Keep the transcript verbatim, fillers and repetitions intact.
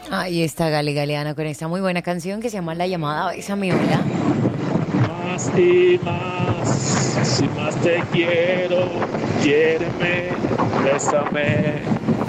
Ahí está Gale Galeano con esta muy buena canción que se llama La llamada Bésame Hola. Más y más, si más te quiero, quiéreme, bésame.